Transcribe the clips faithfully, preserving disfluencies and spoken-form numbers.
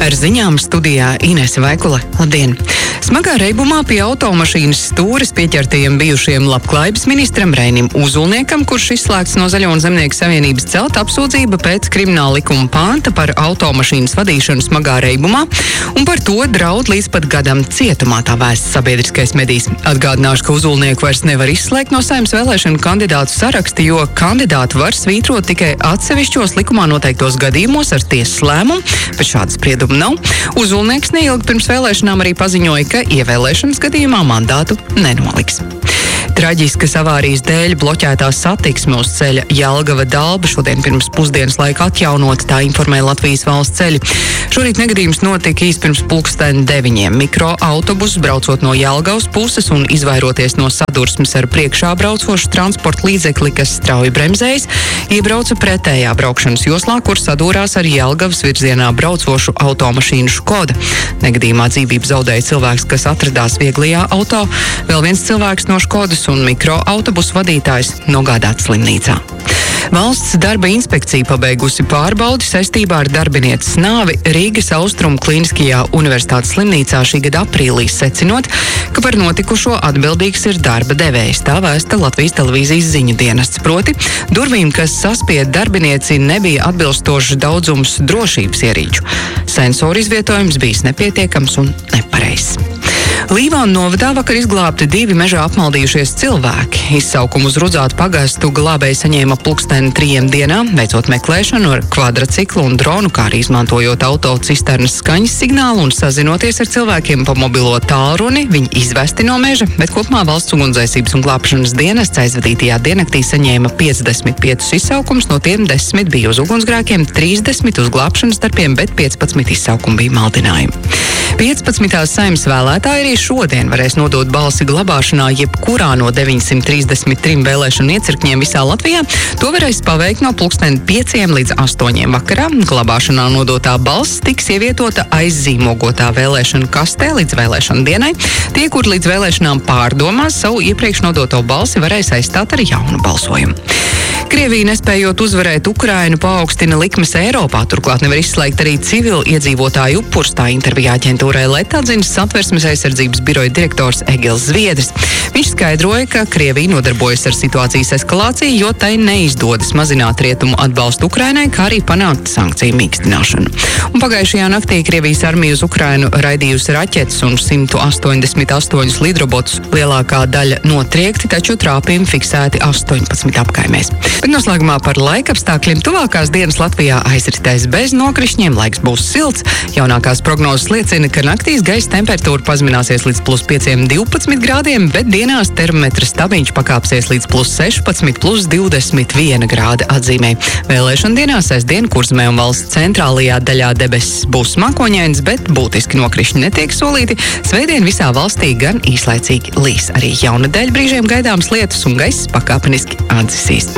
Ar ziņām studijā Inese Vaikule. Labdien! Smagā reibumā pie automašīnas stūres pieķertajiem bijušajiem labklājības ministram Reinim Uzulniekam, kurš izslēgts no Zaļo un Zemnieku savienības, celta apsūdzība pēc krimināla likuma panta par automašīnas vadīšanu smagā reibumā, un par to draud līdz pat gadam cietumā, tā vēsta sabiedriskais medijs. Atgādināšu, ka Uzulnieku vairs nevar izslēgt no Saeimas vēlēšanu kandidātu saraksta, jo kandidātu var svītrot tikai atsevišķos likumā noteiktos gadījumos ar tiesas lēmumu, bet šāda sprieduma nav. Uzulnieks neilgi pirms vēlēšanām arī paziņoja, ka ievēlēšanas gadījumā mandātu nenoliks. Traģiskas avārijas dēļ bloķētā satiksme uz ceļa Jelgava-Dalba šodien pirms pusdienas laika atjaunot, tā informēja Latvijas valsts ceļi. Šorīt negadījums notika īsti pirms pulksten deviņiem. Mikroautobuss braucot no Jelgavas puses un izvairoties no sadursmes ar priekšā braucošu transporta līdzekli, kas strauji bremzējas, iebrauca pretējā braukšanas joslā, kur sadūrās ar Jelgavas virzienā braucošu automašīnu Škoda. Negadījumā dzīvību zaudēja cilvēks, kas atradās vieglajā auto, vēl viens cilvēks no Škodas un mikroautobusu vadītājs nogādāts slimnīcā. Valsts darba inspekcija pabeigusi pārbaudi saistībā ar darbinieces nāvi Rīgas Austrumu Kliniskajā universitātes slimnīcā šī gada aprīlī, secinot, ka par notikušo atbildīgs ir darba devējs, tā vēsta Latvijas televīzijas ziņu dienests. Proti, durvīm, kas saspied darbinieci, nebija atbilstošs daudzums drošības ierīču. Sensoru izvietojums bijis nepietiekams un nepareizs. Līvānu novadā vakar izglābti divi mežā apmaldījušies cilvēki. Izsaukumu uz Rudzātu pagastu glābēji saņēma pulksteni trījiem dienā, veicot meklēšanu ar kvadraciklu un dronu, kā arī izmantojot autocisternas skaņas signālu un sazinoties ar cilvēkiem pa mobilo tālruni. Viņi izvesti no meža, bet kopumā valsts ugunsdzēsības un glābšanas dienests aizvadītajā diennaktī saņēma piecdesmit piecus izsaukumus, no tiem desmit bija uz ugunsgrēkiem, trīsdesmit uz glābšanas darbiem, bet piecpadsmit izsaukumi bija maldinājumi. piecpadsmitās Saeimas vēlētāji arī šodien varēs nodot balsi glabāšanā jebkurā no deviņsimt trīsdesmit trim vēlēšanu iecirkņiem visā Latvijā. To varēs paveikt no pulksten pieciem līdz astoņiem vakarā. Glabāšanā nodotā balss tiks ievietota aizzīmogotā vēlēšanu kastē līdz vēlēšanu dienai. Tie, kur līdz vēlēšanām pārdomās, savu iepriekš nodoto balsi varēs aizstāt ar jaunu balsojumu. Krievija, nespējot uzvarēt Ukrainu, paaugstina likmes Eiropā. Turklāt nevar izslēgt arī civili iedzīvotāju upurus, tā intervijā aģentūrai Let atzinis Satversmes aizsardzības biroja direktors Egils Zviedris. Viņš skaidroja, ka Krievija nodarbojas ar situācijas eskalāciju, jo tai neizdodas mazināt rietumu atbalstu Ukrainai, kā arī panākt sankciju mīkstināšanu. Un pagājušajā naktī Krievijas armija uz Ukrainu raidījusi raķetes un simt astoņdesmit astoņus lidrobotus. Lielākā daļa notriekti, taču trāpījumi fiksēti astoņpadsmit apkaimēs. Bet noslēgumā par laikapstākļiem. Tuvākās dienas Latvijā aizritēs bez nokrišņiem, laiks būs silts. Jaunākās prognozes liecina, ka naktīs gaisa temperatūra pazemināsies līdz plus pieciem divpadsmit grādiem, bet dienās termometra stabiņš pakāpsies līdz plus sešpadsmit, plus divdesmit viena grāda atzīmē. Vēlēšana dienā sestdien Kurzemē un valsts centrālajā daļā debesis būs mākoņains, bet būtiski nokrišņi netiek solīti. Svētdien visā valstī gan īslaicīgi līs. Arī jaunadēļ brīžiem gaidāms lietus un gaiss pakāpeniski atdzisīs.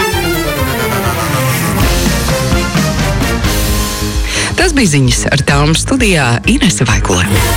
Tas bija ziņas, ar tām studijā Inese Vaikule.